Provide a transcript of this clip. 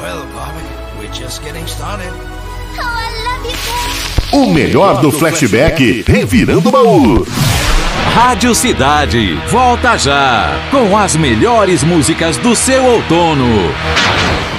Well, Bobby, we're just getting started. Oh, I love you, Dad. O melhor do flashback, Revirando o Baú. Rádio Cidade, volta já, com as melhores músicas do seu outono.